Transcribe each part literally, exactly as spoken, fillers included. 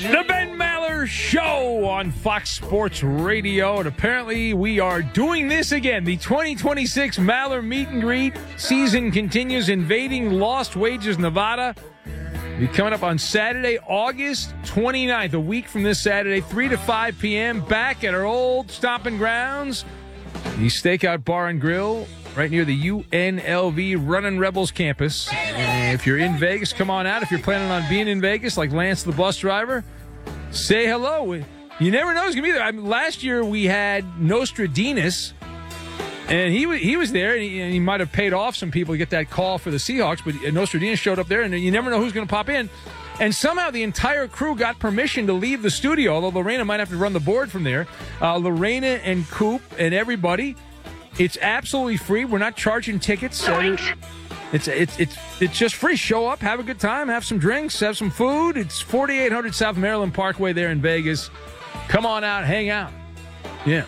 The Ben Maller Show on Fox Sports Radio. And apparently we are doing this again. The twenty twenty-six Maller Meet and Greet season continues, invading Lost Wages, Nevada. Be coming up on Saturday, August twenty-ninth, a week from this Saturday, three to five p.m., back at our old stomping grounds, the Stakeout Bar and Grill, right near the U N L V Runnin' Rebels campus. And if you're in Vegas, come on out. If you're planning on being in Vegas, like Lance the bus driver, say hello. You never know who's going to be there. I mean, last year we had Nostradamus, and he was, he was there, and he, and he might have paid off some people to get that call for the Seahawks, but Nostradamus showed up there, and you never know who's going to pop in. And somehow the entire crew got permission to leave the studio, although Lorena might have to run the board from there. Uh, Lorena and Coop and everybody. It's absolutely free. We're not charging tickets. Uh, it's it's it's it's just free. Show up, have a good time, have some drinks, have some food. It's forty-eight hundred South Maryland Parkway there in Vegas. Come on out, hang out. Yeah.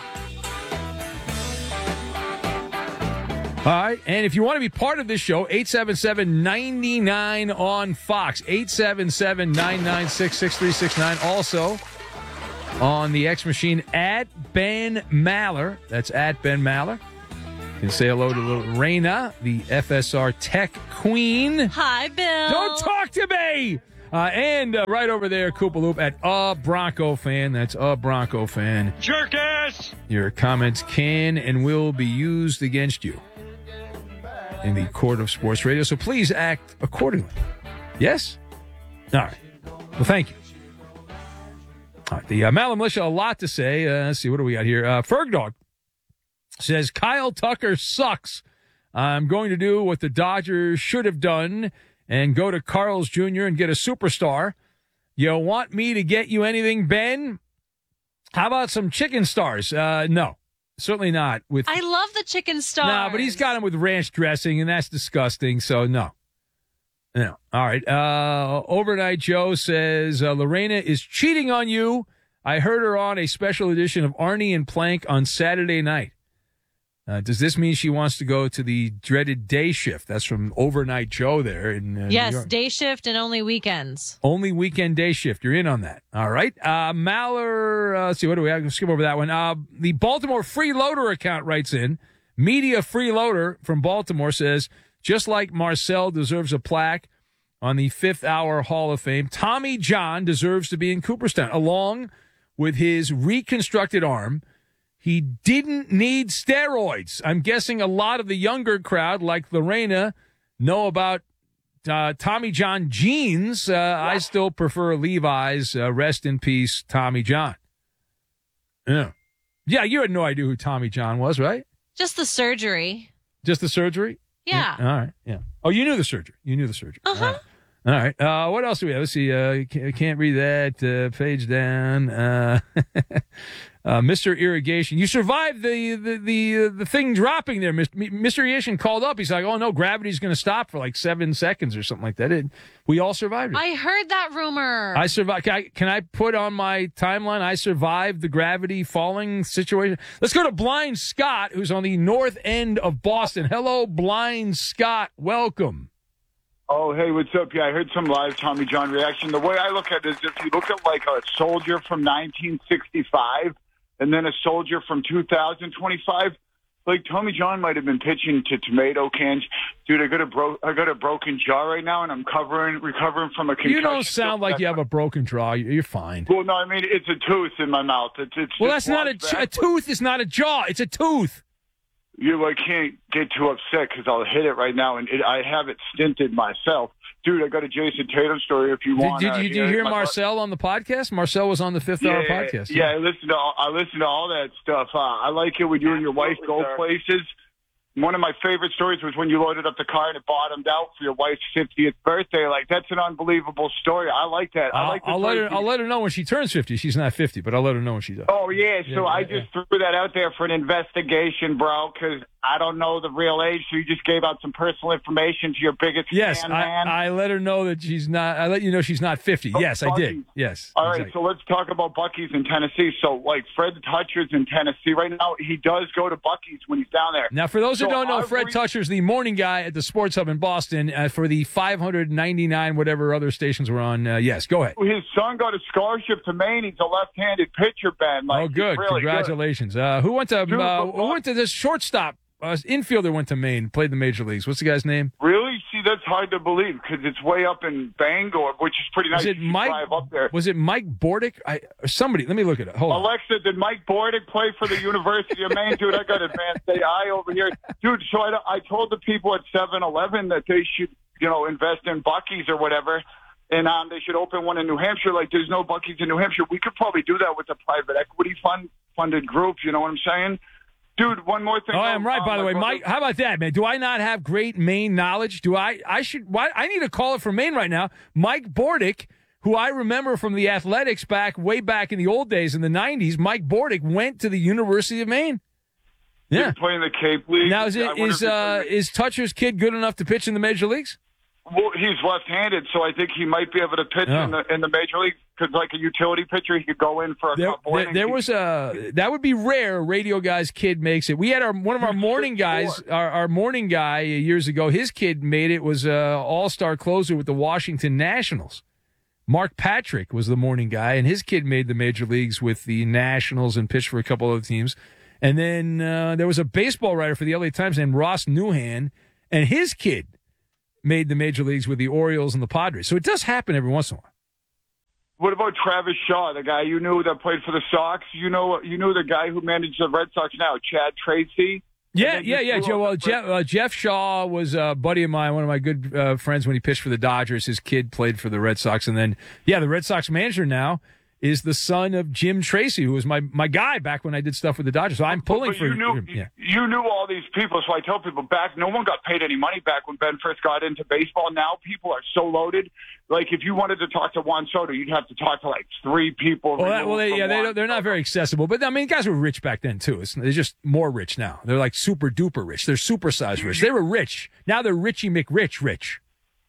All right, and if you want to be part of this show, eight seven seven, nine nine on Fox, eight seven seven, nine nine six, six three six nine. Also on the X machine, at Ben Maller. That's at Ben Maller. You can say hello to Lorena, the F S R Tech Queen. Hi, Bill. Don't talk to me! Uh, and uh, right over there, Koopaloop at a Bronco fan. That's a Bronco fan. Jerk ass! Your comments can and will be used against you in the court of sports radio, so please act accordingly. Yes? All right. Well, thank you. All right, the uh, Maller Militia, a lot to say. Uh, let's see, what do we got here? Uh, Fergdog says, Kyle Tucker sucks. I'm going to do what the Dodgers should have done and go to Carl's Junior and get a superstar. You want me to get you anything, Ben? How about some chicken stars? Uh, no, certainly not. With I love the chicken stars. No, but he's got them with ranch dressing, and that's disgusting, so no. No. All right. Uh, Overnight Joe says, uh, Lorena is cheating on you. I heard her on a special edition of Arnie and Plank on Saturday night. Uh, does this mean she wants to go to the dreaded day shift? That's from Overnight Joe there in uh, yes, New York. Day shift and only weekends. Only weekend day shift. You're in on that. All right. Uh, Maller, uh, let's see, what do we have? Skip over that one. Uh, the Baltimore Freeloader account writes in. Media Freeloader from Baltimore says, just like Marcel deserves a plaque on the Fifth Hour Hall of Fame, Tommy John deserves to be in Cooperstown, along with his reconstructed arm. He didn't need steroids. I'm guessing a lot of the younger crowd, like Lorena, know about uh, Tommy John jeans. Uh, I still prefer Levi's. Uh, rest in peace, Tommy John. Yeah. Yeah, you had no idea who Tommy John was, right? Just the surgery. Just the surgery? Yeah. yeah. All right. Yeah. Oh, you knew the surgery. You knew the surgery. Uh-huh. All right. All right. Uh, what else do we have? Let's see. Uh, can't, can't read that. Uh, page down. Uh, uh, Mister Irrigation. You survived the the the, uh, the thing dropping there. Mister Irrigation called up. He's like, oh, no, gravity's going to stop for like seven seconds or something like that. It, we all survived it. I heard that rumor. I survived. Can I, can I put on my timeline, I survived the gravity falling situation? Let's go to Blind Scott, who's on the north end of Boston. Hello, Blind Scott. Welcome. Oh, hey, what's up? Yeah, I heard some live Tommy John reaction. The way I look at it is if you look at like a soldier from nineteen sixty-five and then a soldier from two thousand twenty-five, like Tommy John might have been pitching to tomato cans. Dude, I got a bro- I got a broken jaw right now, and I'm covering recovering from a concussion. You don't sound like you have a broken jaw. You're fine. Well, no, I mean it's a tooth in my mouth. It's, it's well, that's not a, a tooth. Is not a jaw. It's a tooth. You, I can't get too upset because I'll hit it right now, and it, I have it stinted myself. Dude, I got a Jason Tatum story if you did, want. Did you, did you hear Marcel on the podcast? Marcel was on the Fifth yeah, Hour podcast. Yeah, yeah, I listened to all, I listened to all that stuff. Uh, I like it when you and your wife go places. One of my favorite stories was when you loaded up the car and it bottomed out for your wife's fiftieth birthday. Like, that's an unbelievable story. I like that. I like. I'll let her. I'll let her know when she turns fifty. She's not fifty, but I'll let her know when she does. Oh yeah. So yeah, I yeah, just yeah. threw that out there for an investigation, bro. Because I don't know the real age, so you just gave out some personal information to your biggest Yes, fan, I, man. I let her know that she's not. I let you know she's not fifty. Oh, Yes, I did. Buc-ee's. Yes. All right, exactly. so let's talk about Buc-ee's in Tennessee. So, like, Fred Toucher's in Tennessee right now. He does go to Buc-ee's when he's down there. Now, for those who So don't know, I've Fred re- Toucher's the morning guy at the Sports Hub in Boston uh, for the five hundred ninety-nine whatever other stations we're on. Uh, yes, go ahead. His son got a scholarship to Maine. He's a left-handed pitcher, Ben. Like, Oh, he's good. really Congratulations. Uh, who went to Dude, uh, but- who went to this shortstop? Uh, infielder went to Maine, played the major leagues. What's the guy's name? Good. Really? See, that's hard to believe because it's way up in Bangor, which is pretty nice. Was it You Mike? drive up there. Was it Mike Bordick? I or somebody. Let me look at it. Hold on. Alexa, did Mike Bordick play for the University of Maine? Dude, I got advanced A I over here. Dude, so I, I told the people at seven eleven that they should, you know, invest in Buc-ee's or whatever, and um, they should open one in New Hampshire. Like, there's no Buc-ee's in New Hampshire. We could probably do that with a private equity fund funded group. You know what I'm saying? Dude, one more thing. Oh, I'm right. Um, By the my way, brother- Mike. How about that, man? Do I not have great Maine knowledge? Do I? I should. Why? I need a caller from Maine right now. Mike Bordick, who I remember from the Athletics back way back in the old days in the nineties. Mike Bordick went to the University of Maine. Did Yeah. he play in the Cape League? Now is I it wonder is if he uh played- is Toucher's kid good enough to pitch in the major leagues? Well, he's left-handed, so I think he might be able to pitch Oh. in the in the major league because, like a utility pitcher, he could go in for a There, couple there, innings. there was a that would be rare. A radio guy's kid makes it. We had our one of our morning guys, our, our morning guy years ago. His kid made it. Was a all star closer with the Washington Nationals. Mark Patrick was the morning guy, and his kid made the major leagues with the Nationals and pitched for a couple other teams. And then uh, there was a baseball writer for the L A Times named Ross Newhan, and his kid made the major leagues with the Orioles and the Padres. So it does happen every once in a while. What about Travis Shaw, the guy you knew that played for the Sox? You know, you knew the guy who managed the Red Sox now, Chad Tracy. Yeah, then yeah, you yeah. threw Joe, out well, the Jeff, uh, Jeff Shaw was a buddy of mine, one of my good uh, friends when he pitched for the Dodgers. His kid played for the Red Sox. And then, yeah, the Red Sox manager now is the son of Jim Tracy, who was my, my guy back when I did stuff with the Dodgers. So I'm pulling But for you knew, yeah. you knew all these people, so I tell people back, no one got paid any money back when Ben first got into baseball. Now people are so loaded. Like, if you wanted to talk to Juan Soto, you'd have to talk to, like, three people. Well, that, well, they, removed yeah, from they Juan don't, they're not Soto. very accessible. But, I mean, guys were rich back then, too. It's, they're just more rich now. They're like super duper rich. They're supersized rich. They were rich. Now they're Richie McRich rich.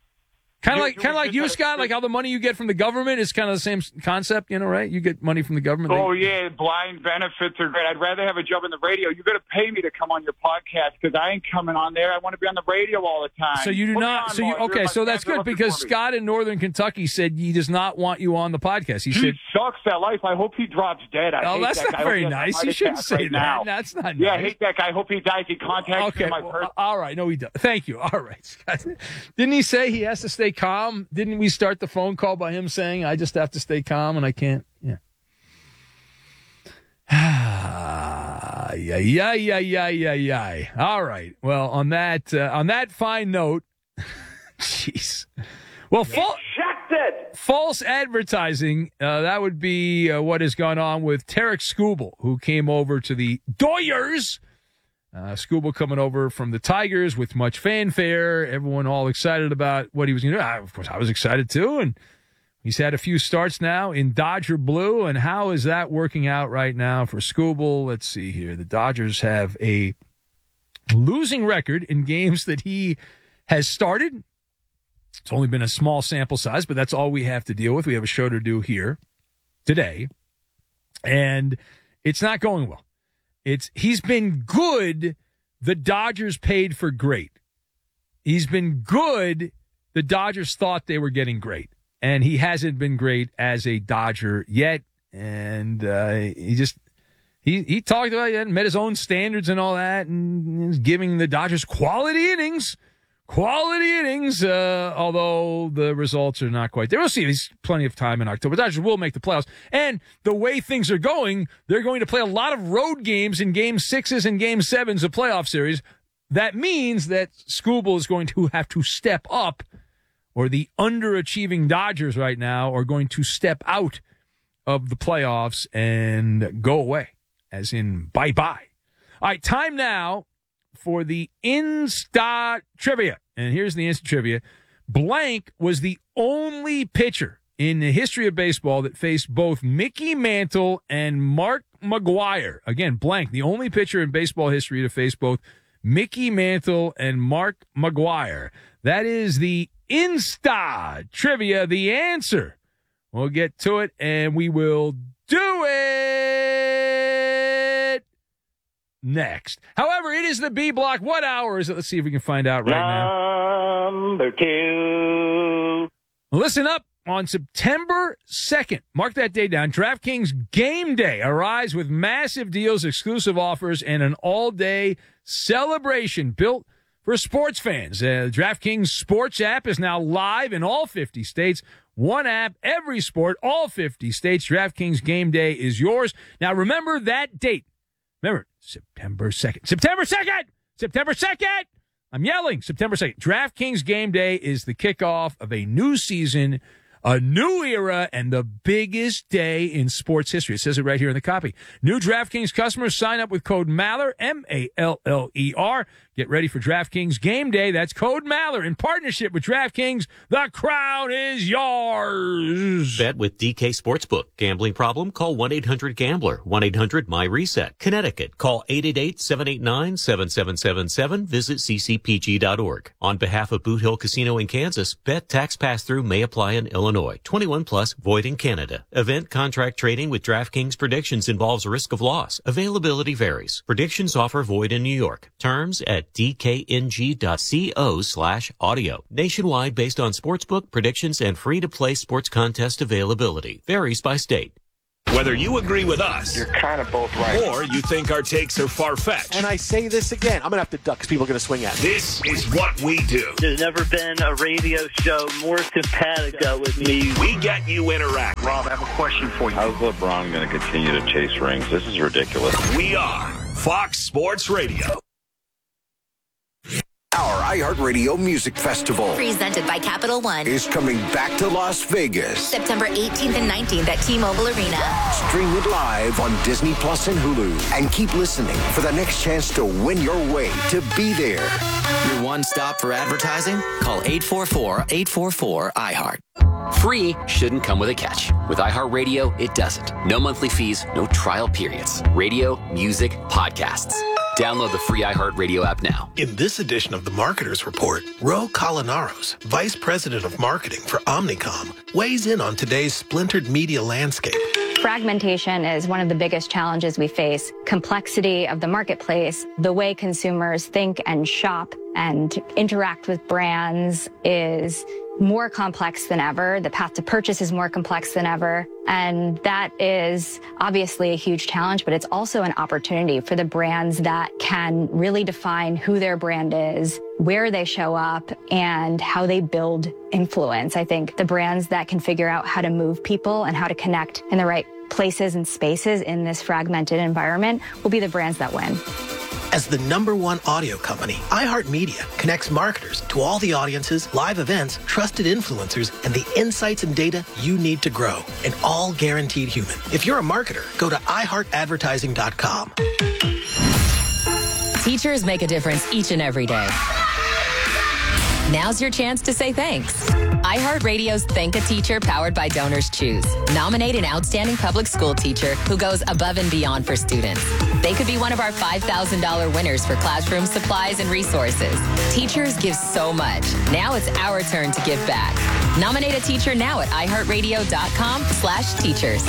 Kind of You- like, you kind of would like just you, have- Scott. Like how the money you get from the government is kind of the same concept, you know, right? You get money from the government. Oh, They- yeah, blind benefits are great. I'd rather have a job in the radio. You got to pay me to come on your podcast because I ain't coming on there. I want to be on the radio all the time. So you do Put me not. on So you more. You're okay? my So that's fans are good looking because for me. Scott in Northern Kentucky said he does not want you on the podcast. He He said, sucks that life. I hope he drops dead. I "Oh, hate that's that not guy. I very hope he has a nice. heart You shouldn't attack say right that. now. That's not Yeah, I nice." hate that guy. I hope he dies. He contacts me Okay, in my well, person. all right. No, he does. Thank you. All right, Scott. Didn't he say he has to stay calm? Didn't we start the phone call by him saying, "I just have to stay calm and I can't"? Yeah. yeah, yeah, yeah, yeah, yeah, yeah. All right. Well, on that uh, on that fine note, jeez. Well, fa- false advertising. Uh, that would be uh, what has gone on with Tarek Skubal, who came over to the Doyers. Uh, Skubal coming over from the Tigers with much fanfare. Everyone all excited about what he was going to do. I, of course, I was excited too. And he's had a few starts now in Dodger blue. And how is that working out right now for Skubal? Let's see here. The Dodgers have a losing record in games that he has started. It's only been a small sample size, but that's all we have to deal with. We have a show to do here today. And it's not going well. It's he's been good. The Dodgers paid for great. He's been good. The Dodgers thought they were getting great, and he hasn't been great as a Dodger yet. And uh, he just he he talked about it, met his own standards and all that, and is giving the Dodgers quality innings. Quality innings, uh, although the results are not quite there. We'll see. There's plenty of time in October. Dodgers will make the playoffs. And the way things are going, they're going to play a lot of road games in game sixes and game sevens of playoff series. That means that Skubal is going to have to step up, or the underachieving Dodgers right now are going to step out of the playoffs and go away, as in bye-bye. All right, time now for the Insta Trivia. And here's the Insta Trivia. Blank was the only pitcher in the history of baseball that faced both Mickey Mantle and Mark McGwire. Again, blank, the only pitcher in baseball history to face both Mickey Mantle and Mark McGuire. That is the Insta Trivia, the answer. We'll get to it, and we will do it next. However, it is the B block. What hour is it? Let's see if we can find out right now. Number two. Listen up. On September second, mark that day down, DraftKings Game Day arrives with massive deals, exclusive offers, and an all-day celebration built for sports fans. Uh, the DraftKings Sports app is now live in all fifty states. One app, every sport, all fifty states. DraftKings Game Day is yours. Now, remember that date. Remember, September second. September second! September second! I'm yelling. September second. DraftKings Game Day is the kickoff of a new season, a new era, and the biggest day in sports history. It says it right here in the copy. New DraftKings customers sign up with code Maller, M A L L E R. Get ready for DraftKings Game Day. That's code Maller in partnership with DraftKings. The crown is yours. Bet with D K Sportsbook. Gambling problem? Call one eight hundred gambler. one eight hundred my reset. Connecticut. Call eight eight eight, seven eight nine, seven seven seven seven. Visit c c p g dot org. On behalf of Boot Hill Casino in Kansas, bet tax pass-through may apply in Illinois. twenty-one plus, void in Canada. Event contract trading with DraftKings Predictions involves risk of loss. Availability varies. Predictions offer void in New York. Terms at d k n g dot co slash audio. Nationwide based on sportsbook, predictions, and free-to-play sports contest availability. Varies by state. Whether you agree with us, You're kind of both right. or you think our takes are far-fetched, And I say this again, I'm going to have to duck because people are going to swing at me. this is what we do. There's never been a radio show more simpatico with me. We get you interact. Rob, I have a question for you. How's LeBron going to continue to chase rings? This is ridiculous. We are Fox Sports Radio. Our iHeartRadio Music Festival Presented by Capital One. is coming back to Las Vegas. September eighteenth and nineteenth at T-Mobile Arena. Stream it live on Disney Plus and Hulu. And keep listening for the next chance to win your way to be there. Your one stop for advertising? Call eight four four, eight four four, I heart. Free shouldn't come with a catch. With iHeartRadio, it doesn't. No monthly fees, no trial periods. Radio, music, podcasts. Download the free iHeartRadio app now. In this edition of the Marketer's Report, Ro Colinaros, Vice President of Marketing for Omnicom, weighs in on today's splintered media landscape. Fragmentation is one of the biggest challenges we face. Complexity of the marketplace, the way consumers think and shop and interact with brands is more complex than ever. The path to purchase is more complex than ever. And that is obviously a huge challenge, but it's also an opportunity for the brands that can really define who their brand is, where they show up, and how they build influence. I think the brands that can figure out how to move people and how to connect in the right places and spaces in this fragmented environment will be the brands that win. As the number one audio company, iHeartMedia connects marketers to all the audiences, live events, trusted influencers, and the insights and data you need to grow, and all guaranteed human. If you're a marketer, go to i heart advertising dot com. Teachers make a difference each and every day. Now's your chance to say thanks. iHeartRadio's Thank a Teacher powered by Donors Choose. Nominate an outstanding public school teacher who goes above and beyond for students. They could be one of our five thousand dollars winners for classroom supplies and resources. Teachers give so much. Now it's our turn to give back. Nominate a teacher now at i heart radio dot com slash teachers.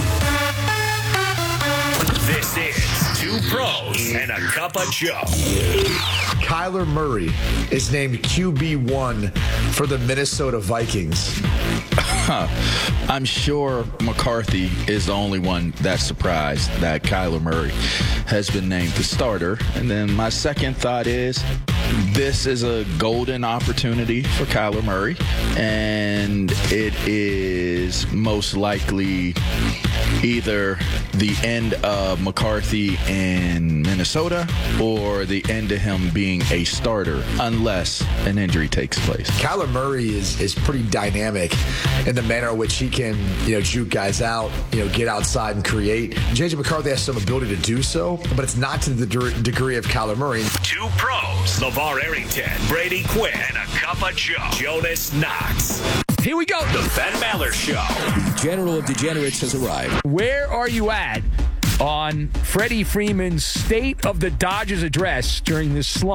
This is Two Pros and a Cup of Joe. Kyler Murray is named Q B one for the Minnesota Vikings. I'm sure McCarthy is the only one that's surprised that Kyler Murray has been named the starter. And then my second thought is this is a golden opportunity for Kyler Murray, and it is most likely either the end of McCarthy in Minnesota or the end of him being a starter unless an injury takes place. Kyler Murray is, is pretty dynamic in the manner in which he can, you know, juke guys out, you know, get outside and create. J J McCarthy has some ability to do so, but it's not to the de- degree of Kyler Murray. Two Pros, LeVar Arrington, Brady Quinn, and a Cup of Joe, Jonas Knox. Here we go. The Ben Maller Show. The General of Degenerates has arrived. Where are you at on Freddie Freeman's State of the Dodgers address during this slump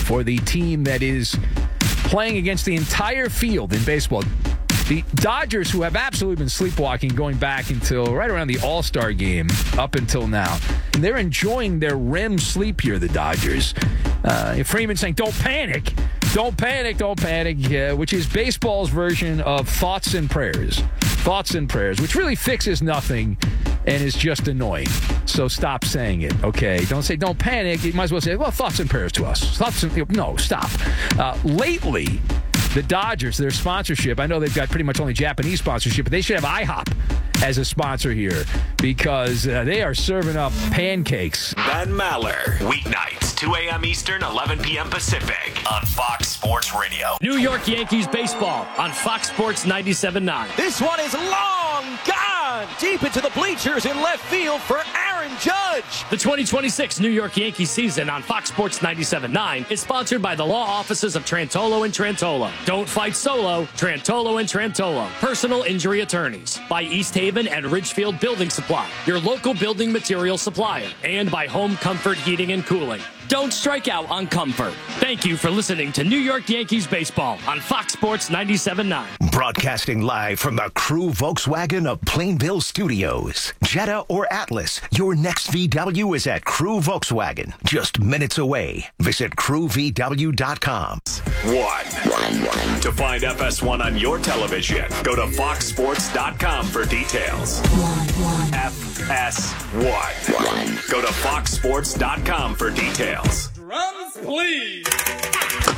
for the team that is playing against the entire field in baseball. The Dodgers, who have absolutely been sleepwalking going back until right around the All-Star game up until now. And they're enjoying their R E M sleep here, the Dodgers. Uh, Freeman saying, don't panic. Don't panic, don't panic, uh, which is baseball's version of thoughts and prayers. Thoughts and prayers, which really fixes nothing and is just annoying. So stop saying it, okay? Don't say, don't panic. You might as well say, well, thoughts and prayers to us. Thoughts and, no, stop. Uh, lately, the Dodgers, their sponsorship, I know they've got pretty much only Japanese sponsorship, but they should have IHOP as a sponsor here because uh, they are serving up pancakes. Ben Maller, weeknights, two a.m. Eastern, eleven p.m. Pacific on Fox Sports Radio. New York Yankees baseball on Fox Sports ninety-seven point nine. This one is long gone, deep into the bleachers in left field for Aaron Judge. The twenty twenty-six New York Yankees season on Fox Sports ninety-seven point nine is sponsored by the law offices of Trantolo and Trantolo. Don't fight solo, Trantolo and Trantolo. Personal injury attorneys. By East Haven and Ridgefield Building Supply, your local building material supplier. And by Home Comfort Heating and Cooling. Don't strike out on comfort. Thank you for listening to New York Yankees baseball on Fox Sports ninety-seven point nine. Broadcasting live from the Crew Volkswagen of Plainville Studios. Jetta or Atlas, your next V W is at Crew Volkswagen, just minutes away. Visit crew v w dot com. One. To find F S one on your television, go to fox sports dot com for details. F S one. Go to fox sports dot com for details. Drums, please.